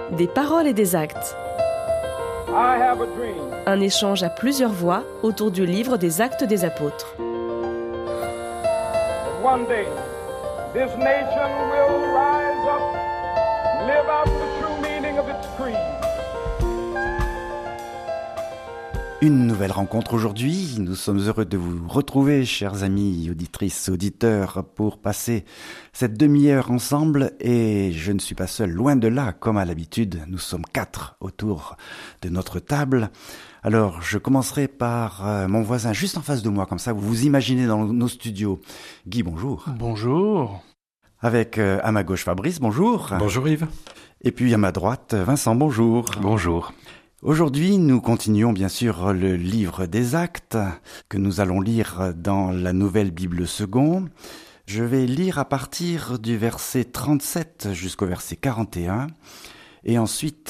Des paroles et des actes. Un échange à plusieurs voix autour du livre des Actes des Apôtres. One day, this nation will rise up, live out the true meaning of its creed. Une nouvelle rencontre aujourd'hui. Nous sommes heureux de vous retrouver, chers amis, auditrices, auditeurs, pour passer cette demi-heure ensemble. Et je ne suis pas seul, loin de là, comme à l'habitude. Nous sommes 4 autour de notre table. Alors, je commencerai par mon voisin juste en face de moi, comme ça vous vous imaginez dans nos studios. Guy, bonjour. Bonjour. Avec à ma gauche Fabrice, bonjour. Bonjour Yves. Et puis à ma droite Vincent, bonjour. Bonjour. Aujourd'hui, nous continuons bien sûr le livre des Actes que nous allons lire dans la Nouvelle Bible Second. Je vais lire à partir du verset 37 jusqu'au verset 41. Et ensuite,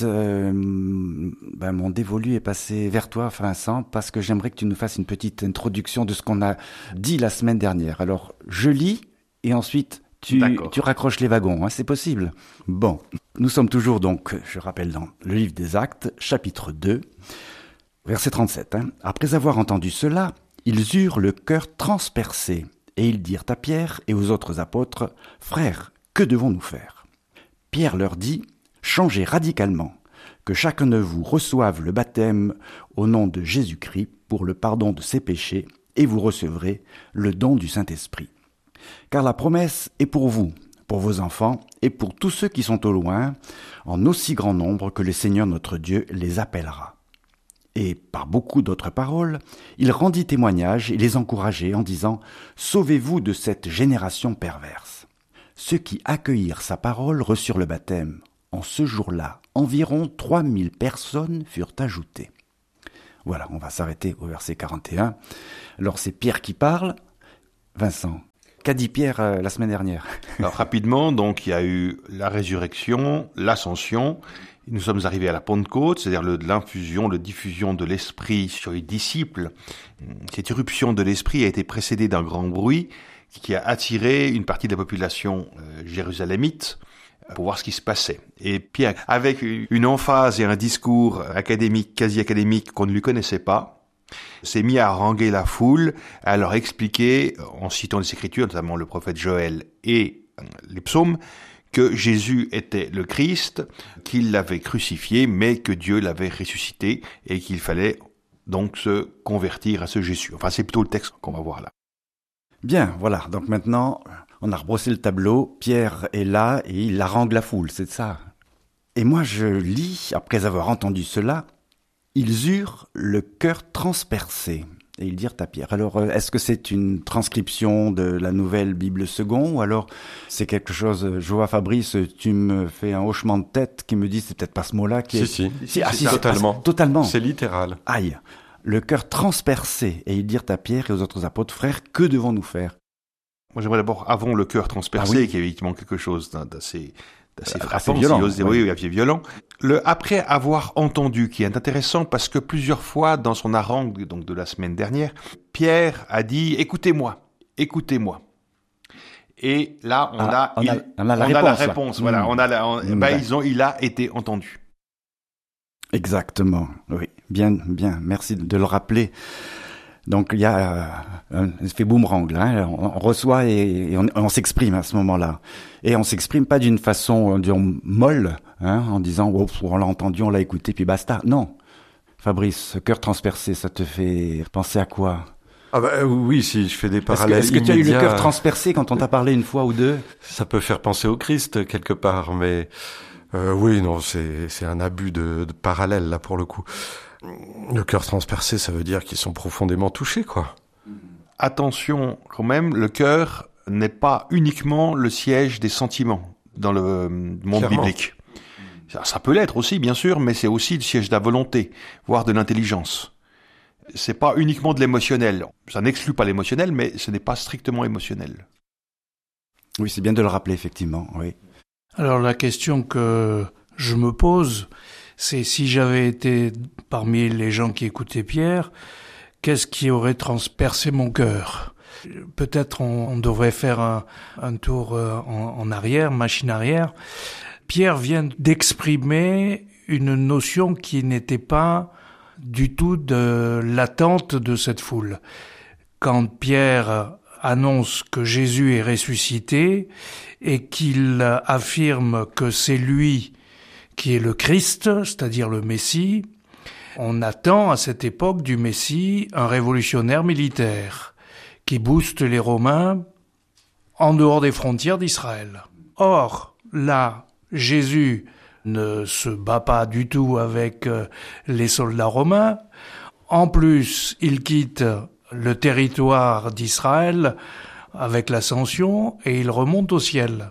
mon dévolu est passé vers toi, Vincent, parce que j'aimerais que tu nous fasses une petite introduction de ce qu'on a dit la semaine dernière. Alors, je lis et ensuite tu raccroches les wagons, hein, c'est possible. Bon, nous sommes toujours donc, je rappelle, dans le livre des Actes, chapitre 2, verset 37. Après avoir entendu cela, ils eurent le cœur transpercé, et ils dirent à Pierre et aux autres apôtres, « Frères, que devons-nous faire ?» Pierre leur dit, « Changez radicalement, que chacun de vous reçoive le baptême au nom de Jésus-Christ pour le pardon de ses péchés, et vous recevrez le don du Saint-Esprit. Car la promesse est pour vous, pour vos enfants et pour tous ceux qui sont au loin, en aussi grand nombre que le Seigneur notre Dieu les appellera. » Et par beaucoup d'autres paroles, il rendit témoignage et les encourageait en disant « Sauvez-vous de cette génération perverse. » Ceux qui accueillirent sa parole reçurent le baptême. En ce jour-là, environ 3000 personnes furent ajoutées. Voilà, on va s'arrêter au verset 41. Alors c'est Pierre qui parle. Vincent, qu'a dit Pierre la semaine dernière ? Alors rapidement, donc il y a eu la résurrection, l'ascension. Nous sommes arrivés à la Pentecôte, c'est-à-dire la diffusion de l'Esprit sur les disciples. Cette irruption de l'Esprit a été précédée d'un grand bruit qui a attiré une partie de la population jérusalémite pour voir ce qui se passait. Et Pierre, avec une emphase et un discours académique, quasi académique qu'on ne lui connaissait pas, s'est mis à haranguer la foule, à leur expliquer, en citant les Écritures, notamment le prophète Joël et les psaumes, que Jésus était le Christ, qu'il l'avait crucifié, mais que Dieu l'avait ressuscité, et qu'il fallait donc se convertir à ce Jésus. Enfin, c'est plutôt le texte qu'on va voir là. Bien, voilà. Donc maintenant, on a rebrossé le tableau. Pierre est là et il harangue la foule, c'est ça. Et moi, je lis, après avoir entendu cela, ils eurent le cœur transpercé. Et ils dirent à Pierre. Alors, est-ce que c'est une transcription de la Nouvelle Bible Second ou alors c'est quelque chose... Je vois Fabrice, tu me fais un hochement de tête qui me dit c'est peut-être pas ce mot-là qui est... Si, totalement. Totalement. C'est littéral. Aïe. Le cœur transpercé. Et ils dirent à Pierre et aux autres apôtres, frères, que devons-nous faire ? Moi, j'aimerais d'abord, avant le cœur transpercé, qui est évidemment quelque chose d'assez frappant, violent, oui, assez violent. Après avoir entendu, qui est intéressant parce que plusieurs fois dans son harangue donc de la semaine dernière, Pierre a dit écoutez-moi. Et là on a la réponse. Voilà, il a été entendu. Exactement. Oui, bien. Merci de le rappeler. Donc il y a un effet boomerang là, hein. On reçoit et on s'exprime à ce moment-là. Et on s'exprime pas d'une façon disons molle, hein, en disant on l'a entendu, on l'a écouté puis basta. Non. Fabrice, cœur transpercé, ça te fait penser à quoi ? Oui, si je fais des parallèles Est-ce que tu as eu le cœur transpercé quand on t'a parlé une fois ou deux ? Ça peut faire penser au Christ quelque part, mais oui, non, c'est un abus de parallèle là pour le coup. Le cœur transpercé, ça veut dire qu'ils sont profondément touchés, quoi. Attention, quand même, le cœur n'est pas uniquement le siège des sentiments dans le monde biblique. Ça peut l'être aussi, bien sûr, mais c'est aussi le siège de la volonté, voire de l'intelligence. C'est pas uniquement de l'émotionnel. Ça n'exclut pas l'émotionnel, mais ce n'est pas strictement émotionnel. Oui, c'est bien de le rappeler, effectivement, oui. Alors, la question que je me pose, c'est si j'avais été parmi les gens qui écoutaient Pierre, qu'est-ce qui aurait transpercé mon cœur ? Peut-être on devrait faire un tour en arrière, machine arrière. Pierre vient d'exprimer une notion qui n'était pas du tout de l'attente de cette foule. Quand Pierre annonce que Jésus est ressuscité et qu'il affirme que c'est lui qui est le Christ, c'est-à-dire le Messie, on attend à cette époque du Messie un révolutionnaire militaire qui booste les Romains en dehors des frontières d'Israël. Or, là, Jésus ne se bat pas du tout avec les soldats romains. En plus, il quitte le territoire d'Israël avec l'ascension et il remonte au ciel.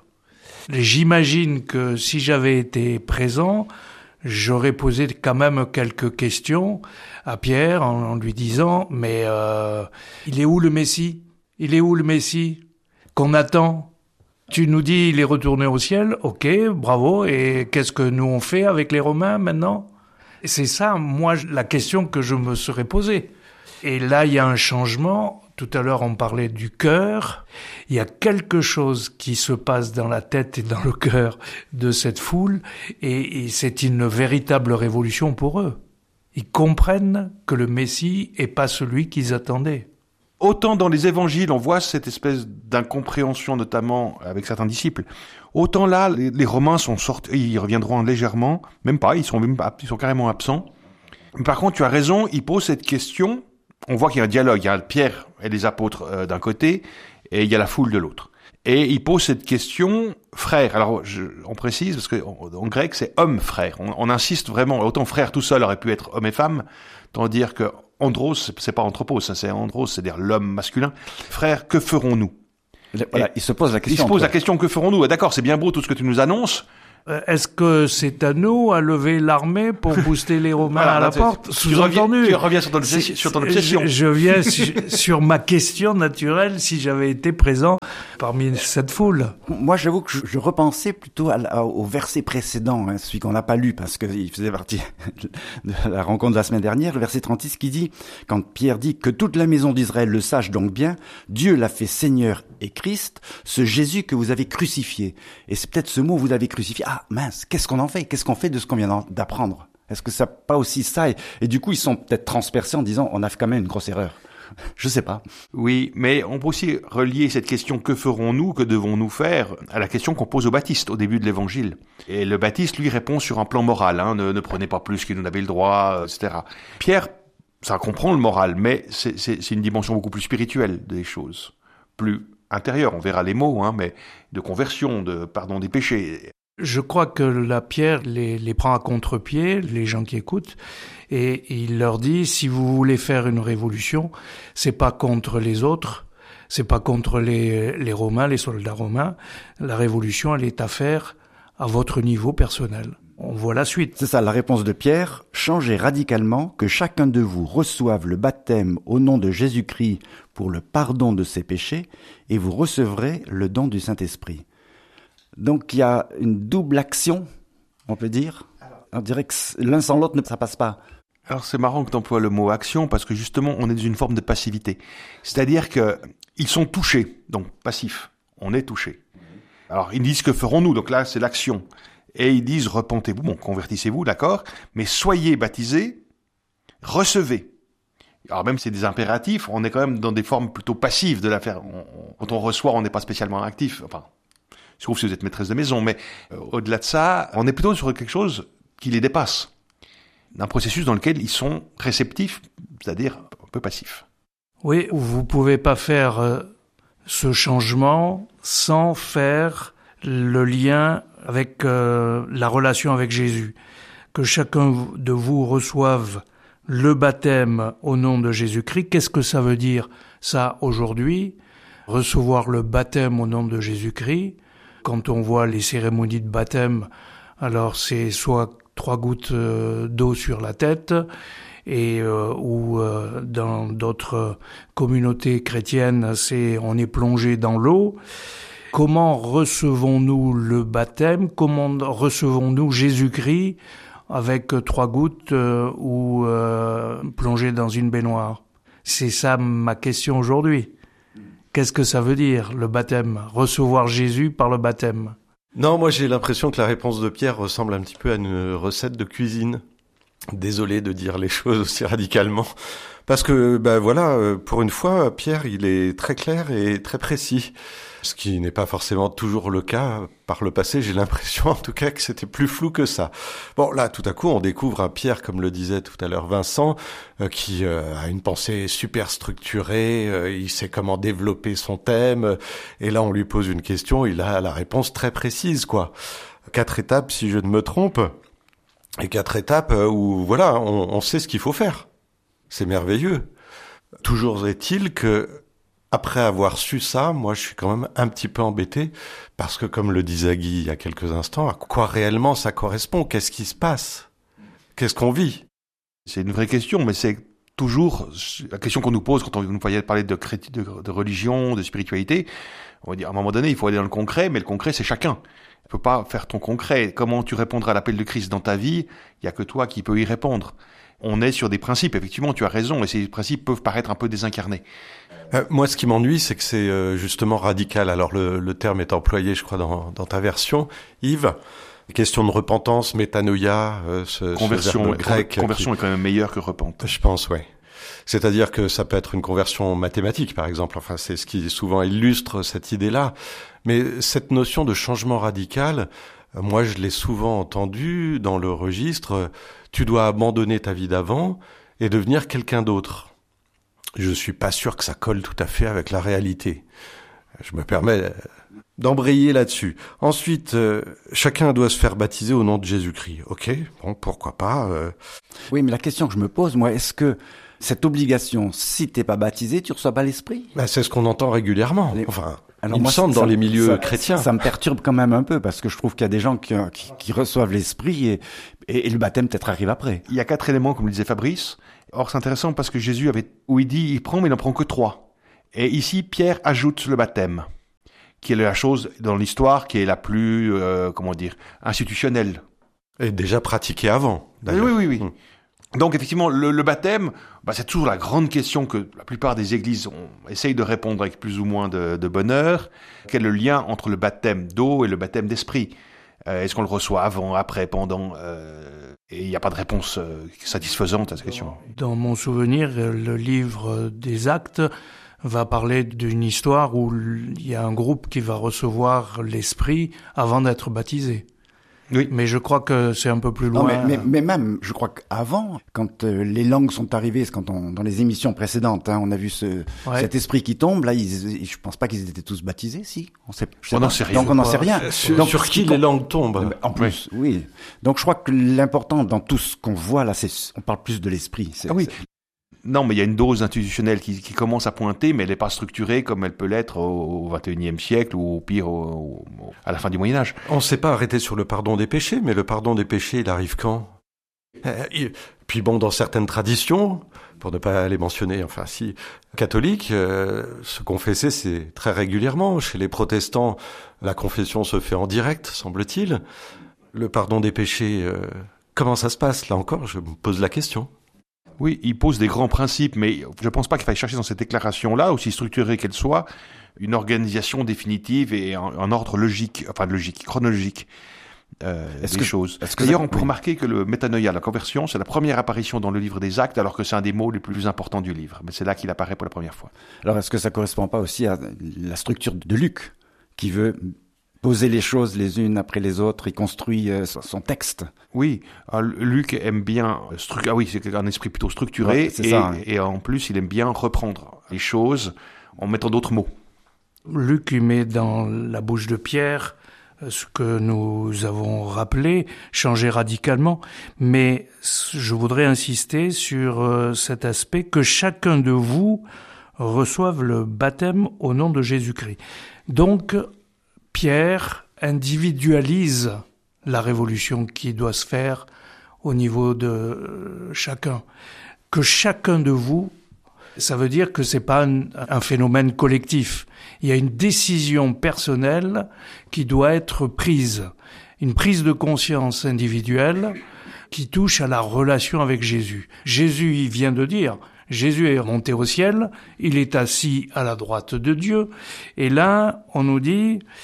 J'imagine que si j'avais été présent, j'aurais posé quand même quelques questions à Pierre en lui disant « Mais il est où le Messie ? Il est où le Messie qu'on attend ? Tu nous dis il est retourné au ciel, ok, bravo, et qu'est-ce que nous on fait avec les Romains maintenant ?» Et c'est ça, moi, la question que je me serais posée. Et là, il y a un changement. Tout à l'heure, on parlait du cœur. Il y a quelque chose qui se passe dans la tête et dans le cœur de cette foule, et c'est une véritable révolution pour eux. Ils comprennent que le Messie est pas celui qu'ils attendaient. Autant dans les évangiles, on voit cette espèce d'incompréhension, notamment avec certains disciples. Autant là, les Romains sont sortis, ils reviendront légèrement, même pas, ils sont carrément absents. Mais par contre, tu as raison, ils posent cette question. On voit qu'il y a un dialogue, il y a Pierre et les apôtres d'un côté, et il y a la foule de l'autre. Et ils posent cette question, frère. Alors, on précise, parce que en grec, c'est homme, frère. On insiste vraiment, autant frère tout seul aurait pu être homme et femme, tandis que andros, c'est pas anthropos, ça c'est andros, c'est-à-dire l'homme masculin. Frère, que ferons-nous? Voilà, il se pose la question. Il se pose la question, que ferons-nous? D'accord, c'est bien beau tout ce que tu nous annonces. Est-ce que c'est à nous à lever l'armée pour booster les Romains à la porte? Sous-entendu. Tu reviens sur ton obsession. Je viens sur ma question naturelle si j'avais été présent parmi cette foule. Moi, j'avoue que je repensais plutôt au verset précédent, celui qu'on n'a pas lu parce qu'il faisait partie de la rencontre de la semaine dernière, le verset 36 qui dit, quand Pierre dit que toute la maison d'Israël le sache donc bien, Dieu l'a fait Seigneur et Christ, ce Jésus que vous avez crucifié. Et c'est peut-être ce mot, vous avez crucifié. Ah mince, qu'est-ce qu'on en fait? Qu'est-ce qu'on fait de ce qu'on vient d'apprendre? Est-ce que ça pas aussi ça? Et du coup, ils sont peut-être transpercés en disant, on a fait quand même une grosse erreur. Je sais pas. Oui, mais on peut aussi relier cette question que ferons-nous, que devons-nous faire, à la question qu'on pose au Baptiste au début de l'Évangile. Et le Baptiste, lui, répond sur un plan moral, ne prenez pas plus qu'il n'en avait le droit, etc. Pierre, ça comprend le moral, mais c'est une dimension beaucoup plus spirituelle des choses, plus intérieure. On verra les mots, mais de conversion, de pardon des péchés. Je crois que la Pierre les prend à contre-pied, les gens qui écoutent, et il leur dit, si vous voulez faire une révolution, c'est pas contre les autres, c'est pas contre les Romains, les soldats romains. La révolution, elle est à faire à votre niveau personnel. On voit la suite. C'est ça, la réponse de Pierre. Changez radicalement, que chacun de vous reçoive le baptême au nom de Jésus-Christ pour le pardon de ses péchés, et vous recevrez le don du Saint-Esprit. Donc il y a une double action, on peut dire. On dirait que l'un sans l'autre, ça passe pas. Alors c'est marrant que tu emploies le mot action, parce que justement, on est dans une forme de passivité. C'est-à-dire que ils sont touchés, donc passifs. On est touchés. Alors ils disent que ferons-nous, donc là c'est l'action. Et ils disent repentez-vous, bon convertissez-vous, d'accord, mais soyez baptisés, recevez. Alors même c'est des impératifs, on est quand même dans des formes plutôt passives de l'affaire. Quand on reçoit, on n'est pas spécialement actif, enfin, sauf si vous êtes maîtresse de maison, mais au-delà de ça, on est plutôt sur quelque chose qui les dépasse. Un processus dans lequel ils sont réceptifs, c'est-à-dire un peu passifs. Oui, vous pouvez pas faire ce changement sans faire le lien avec la relation avec Jésus. Que chacun de vous reçoive le baptême au nom de Jésus-Christ. Qu'est-ce que ça veut dire, ça, aujourd'hui? Recevoir le baptême au nom de Jésus-Christ. Quand on voit les cérémonies de baptême, alors c'est soit 3 gouttes d'eau sur la tête, et ou dans d'autres communautés chrétiennes, on est plongé dans l'eau. Comment recevons-nous le baptême? Comment recevons-nous Jésus-Christ avec 3 gouttes ou plongé dans une baignoire? C'est ça ma question aujourd'hui. Qu'est-ce que ça veut dire, le baptême? Recevoir Jésus par le baptême? Non, moi j'ai l'impression que la réponse de Pierre ressemble un petit peu à une recette de cuisine. Désolé de dire les choses aussi radicalement. Parce que, pour une fois, Pierre, il est très clair et très précis. Ce qui n'est pas forcément toujours le cas. Par le passé, j'ai l'impression, en tout cas, que c'était plus flou que ça. Bon, là, tout à coup, on découvre un Pierre, comme le disait tout à l'heure Vincent, qui a une pensée super structurée, il sait comment développer son thème, et là, on lui pose une question, il a la réponse très précise, quoi. 4 étapes, si je ne me trompe, et 4 étapes où, voilà, on sait ce qu'il faut faire. C'est merveilleux. Toujours est-il que, après avoir su ça, moi je suis quand même un petit peu embêté, parce que comme le disait Guy il y a quelques instants, à quoi réellement ça correspond? Qu'est-ce qui se passe? Qu'est-ce qu'on vit? C'est une vraie question, mais c'est toujours la question qu'on nous pose quand on nous parler de religion, de spiritualité. On va dire, à un moment donné, il faut aller dans le concret, mais le concret, c'est chacun. Tu peux pas faire ton concret. Comment tu répondras à l'appel de Christ dans ta vie? Il y a que toi qui peux y répondre. On est sur des principes, effectivement, tu as raison, et ces principes peuvent paraître un peu désincarnés. Moi, ce qui m'ennuie, c'est que c'est justement radical. Alors, le terme est employé, je crois, dans ta version, Yves. Question de repentance, métanoïa, conversion, ce verbe grec. Conversion est quand même meilleure que repentance. Je pense, ouais. C'est-à-dire que ça peut être une conversion mathématique, par exemple. Enfin, c'est ce qui souvent illustre cette idée-là. Mais cette notion de changement radical, moi, je l'ai souvent entendu dans le registre. Tu dois abandonner ta vie d'avant et devenir quelqu'un d'autre. Je suis pas sûr que ça colle tout à fait avec la réalité. Je me permets d'embrayer là-dessus. Ensuite, chacun doit se faire baptiser au nom de Jésus-Christ. Ok, bon, pourquoi pas. Oui, mais la question que je me pose, moi, est-ce que cette obligation, si t'es pas baptisé, tu reçois pas l'esprit? C'est ce qu'on entend régulièrement. Enfin, alors il me semble dans les milieux chrétiens. Ça me perturbe quand même un peu, parce que je trouve qu'il y a des gens qui reçoivent l'esprit et le baptême peut-être arrive après. Il y a 4 éléments, comme le disait Fabrice. Or, c'est intéressant parce que Jésus où il dit, il prend, mais il n'en prend que 3. Et ici, Pierre ajoute le baptême, qui est la chose dans l'histoire qui est la plus, institutionnelle. Et déjà pratiqué avant, d'ailleurs. Oui. Donc, effectivement, le baptême, c'est toujours la grande question que la plupart des églises essayent de répondre avec plus ou moins de bonheur. Quel est le lien entre le baptême d'eau et le baptême d'esprit? Est-ce qu'on le reçoit avant, après, pendant et il n'y a pas de réponse satisfaisante à cette question. Dans mon souvenir, le livre des Actes va parler d'une histoire où il y a un groupe qui va recevoir l'Esprit avant d'être baptisé. Oui. Mais je crois que c'est un peu plus loin. Non, mais même, je crois qu'avant, quand les langues sont arrivées, dans les émissions précédentes, on a vu cet esprit qui tombe, là, je pense pas qu'ils étaient tous baptisés, si. On n'en sait rien. Donc on n'en sait rien. Donc, sur qui les langues tombent. En plus, oui. Donc je crois que l'important dans tout ce qu'on voit là, on parle plus de l'esprit. Oui. Non, mais il y a une dose institutionnelle qui commence à pointer, mais elle n'est pas structurée comme elle peut l'être au XXIe siècle ou au pire à la fin du Moyen-Âge. On ne s'est pas arrêté sur le pardon des péchés, mais le pardon des péchés, il arrive quand? Puis bon, dans certaines traditions, pour ne pas les mentionner, catholiques, se confesser, c'est très régulièrement. Chez les protestants, la confession se fait en direct, semble-t-il. Le pardon des péchés, comment ça se passe? Là encore, je me pose la question. Oui, il pose des grands principes, mais je ne pense pas qu'il faille chercher dans cette déclaration-là, aussi structurée qu'elle soit, une organisation définitive et un ordre chronologique des choses. D'ailleurs, on peut remarquer que le métanoïa, la conversion, c'est la première apparition dans le livre des Actes, alors que c'est un des mots les plus importants du livre. Mais c'est là qu'il apparaît pour la première fois. Alors, est-ce que ça correspond pas aussi à la structure de Luc, qui veut poser les choses les unes après les autres, il construit son texte. Oui, Luc aime bien c'est un esprit plutôt structuré, et en plus il aime bien reprendre les choses en mettant d'autres mots. Luc il met dans la bouche de Pierre ce que nous avons rappelé, changé radicalement, mais je voudrais insister sur cet aspect que chacun de vous reçoive le baptême au nom de Jésus-Christ. Donc, Pierre individualise la révolution qui doit se faire au niveau de chacun. Que chacun de vous, ça veut dire que c'est pas un phénomène collectif. Il y a une décision personnelle qui doit être prise. Une prise de conscience individuelle qui touche à la relation avec Jésus. Jésus, il vient de dire, Jésus est monté au ciel, il est assis à la droite de Dieu. Et là, on nous dit,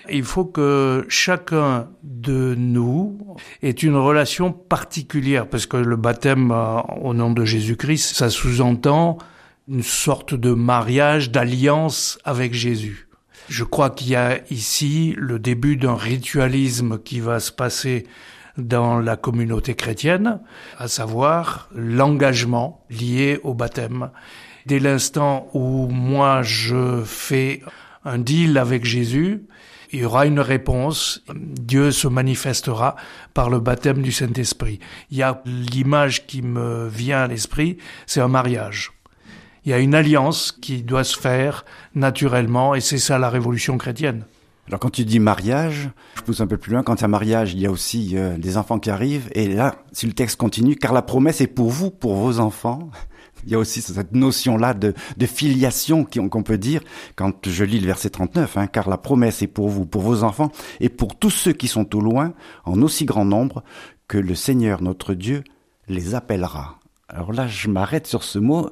Il faut que chacun de nous ait une relation particulière, parce que le baptême au nom de Jésus-Christ, ça sous-entend une sorte de mariage, d'alliance avec Jésus. Je crois qu'il y a ici le début d'un ritualisme qui va se passer dans la communauté chrétienne, à savoir l'engagement lié au baptême. Dès l'instant où moi je fais un deal avec Jésus, il y aura une réponse. Dieu se manifestera par le baptême du Saint-Esprit. Il y a l'image qui me vient à l'esprit, c'est un mariage. Il y a une alliance qui doit se faire naturellement, et c'est ça la révolution chrétienne. Alors quand tu dis mariage, je pousse un peu plus loin, quand il y a mariage, il y a aussi des enfants qui arrivent, et là, si le texte continue, car la promesse est pour vous, pour vos enfants. Il y a aussi cette notion-là de filiation qu'on peut dire quand je lis le verset 39, car la promesse est pour vous, pour vos enfants, et pour tous ceux qui sont au loin, en aussi grand nombre, que le Seigneur notre Dieu les appellera. Alors là, je m'arrête sur ce mot.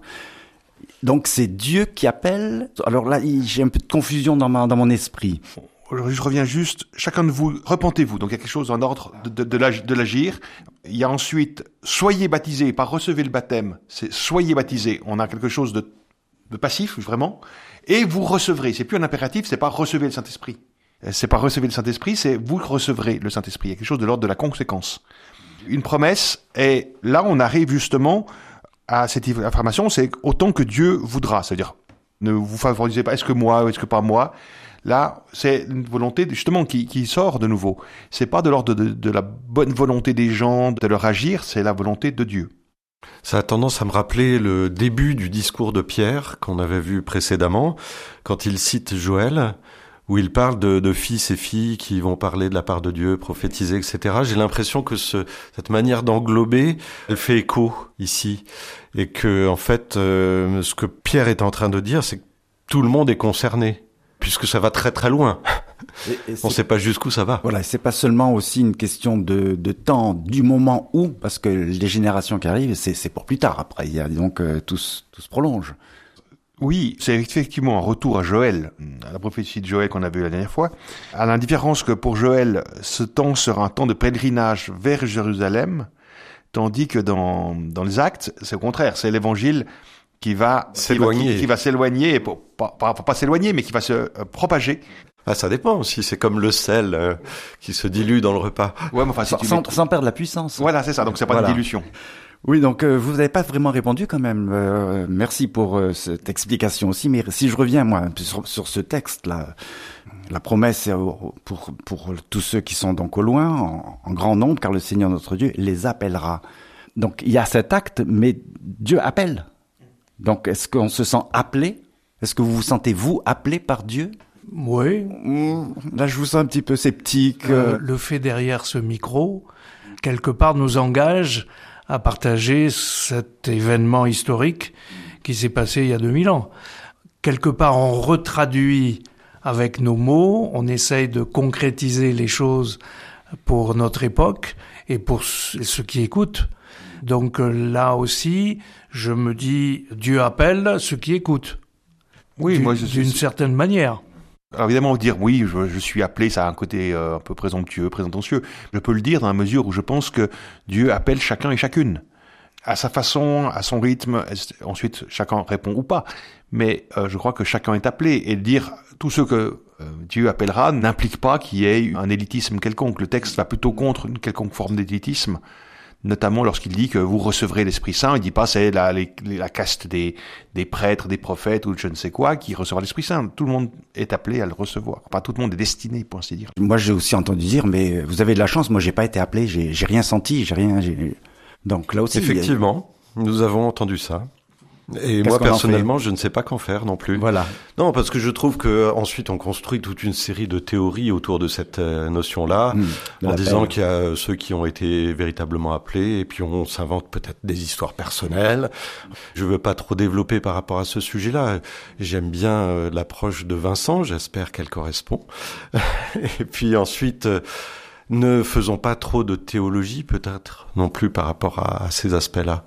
Donc c'est Dieu qui appelle. Alors là, j'ai un peu de confusion dans mon esprit. Je reviens juste, chacun de vous, repentez-vous. Donc il y a quelque chose en ordre de l'agir. Il y a ensuite, soyez baptisés, pas recevez le baptême, c'est soyez baptisés. On a quelque chose de passif, vraiment. Et vous recevrez. C'est plus un impératif, c'est pas recevez le Saint-Esprit. C'est pas recevez le Saint-Esprit, c'est vous recevrez le Saint-Esprit. Il y a quelque chose de l'ordre de la conséquence. Une promesse, et là on arrive justement à cette affirmation, c'est autant que Dieu voudra. C'est-à-dire, ne vous favorisez pas, est-ce que moi, ou est-ce que pas moi? Là, c'est une volonté justement qui sort de nouveau. C'est pas de l'ordre de la bonne volonté des gens de leur agir, c'est la volonté de Dieu. Ça a tendance à me rappeler le début du discours de Pierre qu'on avait vu précédemment, quand il cite Joël, où il parle de fils et filles qui vont parler de la part de Dieu, prophétiser, etc. J'ai l'impression que cette manière d'englober, elle fait écho ici, et que en fait, ce que Pierre est en train de dire, c'est que tout le monde est concerné, puisque ça va très très loin. On ne sait pas jusqu'où ça va. Voilà, c'est pas seulement aussi une question de temps, du moment où, parce que les générations qui arrivent, c'est pour plus tard. Après, il y a donc tout se prolonge. Oui, c'est effectivement un retour à Joël, à la prophétie de Joël qu'on a vue la dernière fois. À la différence que pour Joël, ce temps sera un temps de pèlerinage vers Jérusalem, tandis que dans les Actes, c'est au contraire, c'est l'Évangile qui va s'éloigner, qui va s'éloigner, pas s'éloigner, mais qui va se propager. Ah, ça dépend aussi. C'est comme le sel qui se dilue dans le repas. Ouais, mais enfin, sans perdre la puissance. Voilà, c'est ça. Donc c'est pas une dilution. Oui, donc vous n'avez pas vraiment répondu quand même. Merci pour cette explication aussi. Mais si je reviens moi sur ce texte-là, la promesse est pour tous ceux qui sont donc au loin, en grand nombre, car le Seigneur notre Dieu les appellera. Donc il y a cet acte, mais Dieu appelle. Donc est-ce qu'on se sent appelé? Est-ce que vous vous sentez vous appelé par Dieu? Oui. Là, je vous sens un petit peu sceptique. Le fait derrière ce micro, quelque part, nous engage à partager cet événement historique qui s'est passé il y a 2000 ans. Quelque part, on retraduit avec nos mots, on essaye de concrétiser les choses pour notre époque et pour ceux qui écoutent. Donc là aussi, je me dis, Dieu appelle ceux qui écoutent. Oui, moi, d'une certaine manière. Alors évidemment, dire oui, je suis appelé, ça a un côté un peu présomptueux, prétentieux. Je peux le dire dans la mesure où je pense que Dieu appelle chacun et chacune à sa façon, à son rythme. Ensuite, chacun répond ou pas. Mais je crois que chacun est appelé. Et dire tous ceux que Dieu appellera n'implique pas qu'il y ait un élitisme quelconque. Le texte va plutôt contre une quelconque forme d'élitisme, notamment lorsqu'il dit que vous recevrez l'Esprit Saint. Il dit pas c'est la caste des prêtres, des prophètes ou je ne sais quoi qui recevra l'Esprit Saint. Tout le monde est appelé à le recevoir. Enfin, tout le monde est destiné, pour ainsi dire. Moi, j'ai aussi entendu dire, mais vous avez de la chance. Moi, j'ai pas été appelé. J'ai rien senti. Donc là aussi. Effectivement, nous avons entendu ça. Et moi, personnellement, je ne sais pas qu'en faire non plus. Voilà. Non, parce que je trouve que ensuite on construit toute une série de théories autour de cette notion-là, en disant qu'il y a ceux qui ont été véritablement appelés, et puis on s'invente peut-être des histoires personnelles. Je veux pas trop développer par rapport à ce sujet-là. J'aime bien l'approche de Vincent, j'espère qu'elle correspond. Et puis ensuite, ne faisons pas trop de théologie, peut-être, non plus par rapport à ces aspects-là.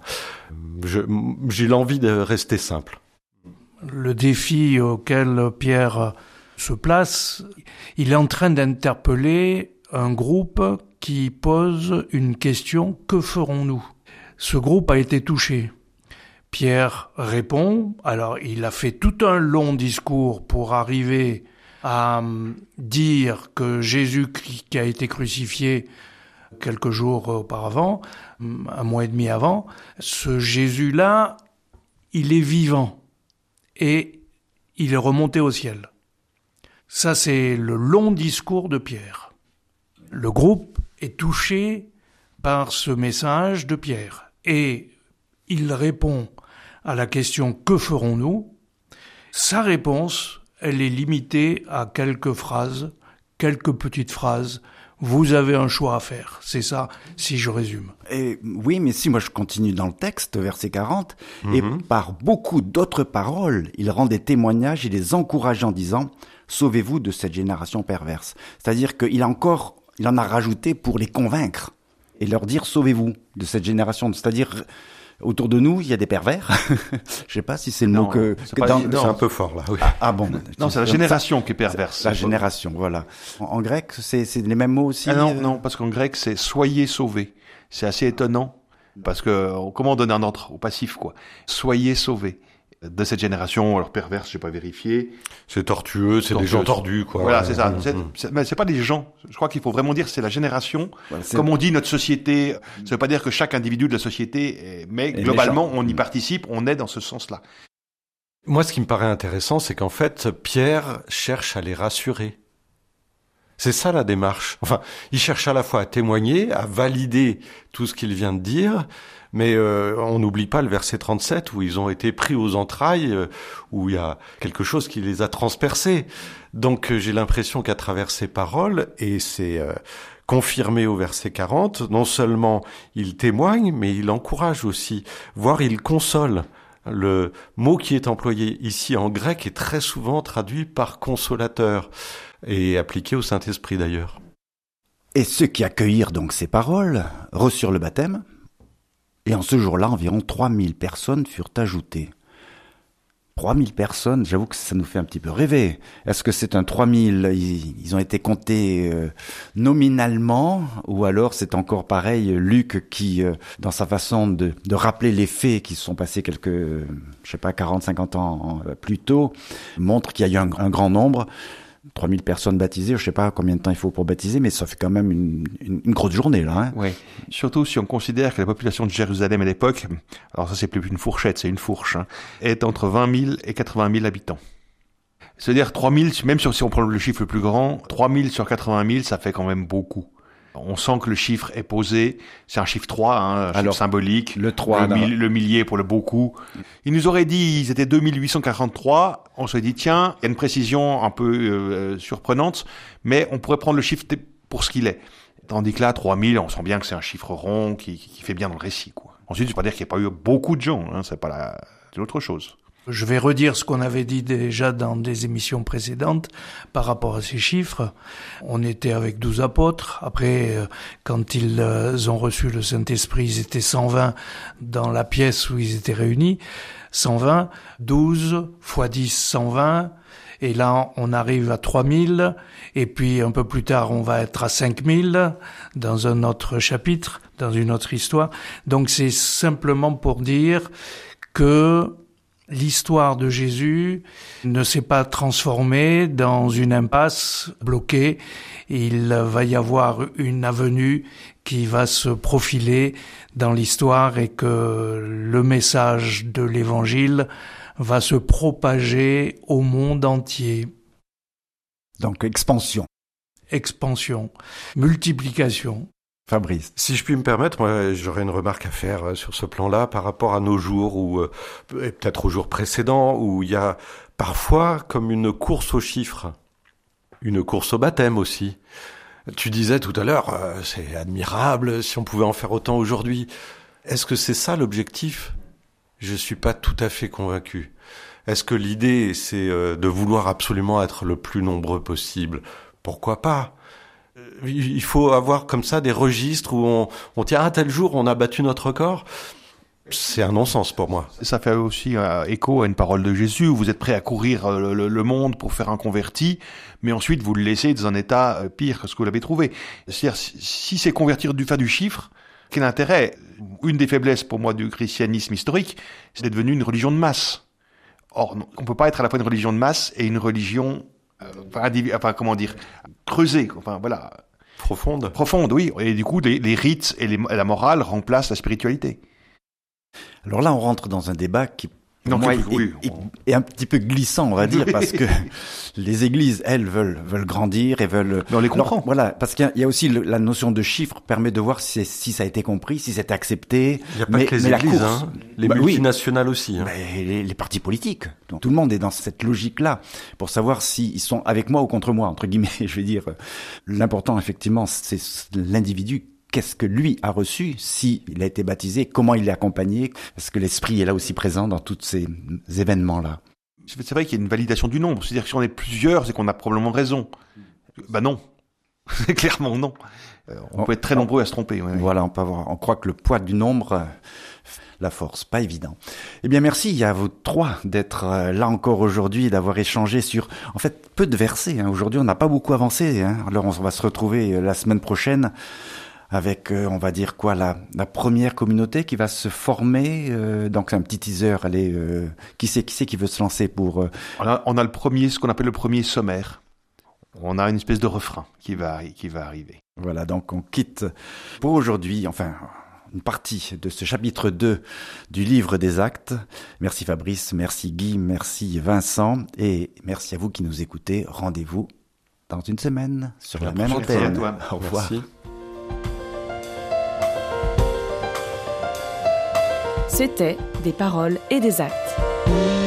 J'ai l'envie de rester simple. Le défi auquel Pierre se place, il est en train d'interpeller un groupe qui pose une question: que ferons-nous ? Ce groupe a été touché. Pierre répond, alors il a fait tout un long discours pour arriver à dire que Jésus qui a été crucifié quelques jours auparavant, 1 mois et demi avant, ce Jésus-là, il est vivant et il est remonté au ciel. Ça, c'est le long discours de Pierre. Le groupe est touché par ce message de Pierre et il répond à la question « Que ferons-nous ?». Sa réponse, elle est limitée à quelques phrases, quelques petites phrases. Vous avez un choix à faire. C'est ça, si je résume. Et oui, mais si moi je continue dans le texte, verset 40, et par beaucoup d'autres paroles, il rend des témoignages et les encourage en disant « Sauvez-vous de cette génération perverse ». C'est-à-dire qu'il en a rajouté pour les convaincre et leur dire « Sauvez-vous de cette génération ». C'est-à-dire, autour de nous, il y a des pervers. Je sais pas si c'est le mot que c'est un peu fort là. Oui. Ah bon. Non, c'est la génération qui est perverse. La génération, voilà. En grec, c'est les mêmes mots aussi. Ah non, parce qu'en grec, c'est soyez sauvés. C'est assez étonnant parce que comment on donne un ordre au passif, quoi. Soyez sauvés de cette génération. Alors perverse, j'ai pas vérifié. C'est tortueux, c'est des gens tordus, quoi. Voilà, c'est ça. Mais c'est pas des gens. Je crois qu'il faut vraiment dire c'est la génération. Voilà, comme on dit notre société. Ça veut pas dire que chaque individu de la société, mais globalement, on y participe. On est dans ce sens-là. Moi, ce qui me paraît intéressant, c'est qu'en fait, Pierre cherche à les rassurer. C'est ça la démarche. Enfin, il cherche à la fois à témoigner, à valider tout ce qu'il vient de dire, mais on n'oublie pas le verset 37 où ils ont été pris aux entrailles, où il y a quelque chose qui les a transpercés. Donc j'ai l'impression qu'à travers ces paroles, et c'est confirmé au verset 40, non seulement il témoigne, mais il encourage aussi, voire il console. Le mot qui est employé ici en grec est très souvent traduit par consolateur et appliqué au Saint-Esprit d'ailleurs. Et ceux qui accueillirent donc ces paroles reçurent le baptême, et en ce jour-là, environ 3000 personnes furent ajoutées. 3000 personnes, j'avoue que ça nous fait un petit peu rêver. Est-ce que c'est un 3000, ils ont été comptés nominalement, ou alors c'est encore pareil, Luc qui, dans sa façon de rappeler les faits qui se sont passés 40, 50 ans plus tôt, montre qu'il y a eu un grand nombre. 3000 personnes baptisées, je sais pas combien de temps il faut pour baptiser, mais ça fait quand même une grosse journée, là, hein. Oui. Surtout si on considère que la population de Jérusalem à l'époque, alors ça c'est plus une fourchette, c'est une fourche, hein, est entre 20 000 et 80 000 habitants. C'est-à-dire 3000, même si on prend le chiffre le plus grand, 3000 sur 80 000, ça fait quand même beaucoup. On sent que le chiffre est posé, c'est un chiffre 3, hein, un chiffre symbolique, le 3, le millier pour le beaucoup. Il nous aurait dit, ils étaient 2843, on se dit, tiens, il y a une précision un peu surprenante, mais on pourrait prendre le chiffre pour ce qu'il est. Tandis que là, 3000, on sent bien que c'est un chiffre rond qui fait bien dans le récit, quoi. Ensuite, je ne veux pas dire qu'il n'y a pas eu beaucoup de gens, hein, c'est autre chose. Je vais redire ce qu'on avait dit déjà dans des émissions précédentes par rapport à ces chiffres. On était avec 12 apôtres. Après, quand ils ont reçu le Saint-Esprit, ils étaient 120 dans la pièce où ils étaient réunis. 120, 12 fois 10, 120. Et là, on arrive à 3000. Et puis, un peu plus tard, on va être à 5000 dans un autre chapitre, dans une autre histoire. Donc, c'est simplement pour dire que l'histoire de Jésus ne s'est pas transformée dans une impasse bloquée. Il va y avoir une avenue qui va se profiler dans l'histoire et que le message de l'Évangile va se propager au monde entier. Donc expansion. Expansion, multiplication. Fabrice. Si je puis me permettre, moi, j'aurais une remarque à faire sur ce plan-là par rapport à nos jours ou peut-être aux jours précédents où il y a parfois comme une course aux chiffres, une course au baptême aussi. Tu disais tout à l'heure, c'est admirable si on pouvait en faire autant aujourd'hui. Est-ce que c'est ça l'objectif ? Je suis pas tout à fait convaincu. Est-ce que l'idée, c'est de vouloir absolument être le plus nombreux possible ? Pourquoi pas ? Il faut avoir comme ça des registres où on tient à tel jour on a battu notre record. C'est un non-sens pour moi. Ça fait aussi écho à une parole de Jésus, où vous êtes prêt à courir le monde pour faire un converti, mais ensuite vous le laissez dans un état pire que ce que vous l'avez trouvé. C'est-à-dire, si c'est convertir du chiffre, quel intérêt? Une des faiblesses pour moi du christianisme historique, c'est d'être devenu une religion de masse. Or, on peut pas être à la fois une religion de masse et une religion, creusée, voilà. Profonde, oui. Et du coup, les rites et la morale remplacent la spiritualité. Alors là, on rentre dans un débat qui, pour Non, moi, oui. est un petit peu glissant, on va dire, parce que les églises, elles, veulent grandir et veulent... Mais on les comprend. Alors, voilà, parce qu'il y a aussi la notion de chiffre permet de voir si ça a été compris, si c'est accepté. Il n'y a pas que les églises, les multinationales aussi. Les partis politiques. Donc, tout le monde est dans cette logique-là pour savoir s'ils sont avec moi ou contre moi, entre guillemets. Je veux dire, l'important, effectivement, c'est l'individu. Qu'est-ce que lui a reçu, s'il a été baptisé, comment il est accompagné, est-ce que l'esprit est là aussi présent dans tous ces événements-là? C'est vrai qu'il y a une validation du nombre, c'est-à-dire que si on est plusieurs, c'est qu'on a probablement raison. Non, clairement non. On peut être très nombreux à se tromper. Ouais. Voilà, on croit que le poids du nombre, la force, pas évident. Eh bien merci à vous trois d'être là encore aujourd'hui et d'avoir échangé sur, en fait, peu de versets. Aujourd'hui, on n'a pas beaucoup avancé. Alors on va se retrouver la semaine prochaine avec, on va dire quoi, la première communauté qui va se former. Donc c'est un petit teaser. Allez, qui c'est qui veut se lancer pour On a ce qu'on appelle le premier sommaire. On a une espèce de refrain qui va arriver. Voilà, donc on quitte pour aujourd'hui, enfin, une partie de ce chapitre 2 du livre des Actes. Merci Fabrice, merci Guy, merci Vincent, et merci à vous qui nous écoutez. Rendez-vous dans une semaine sur la même antenne. Au revoir. Merci. C'était Des paroles et des actes.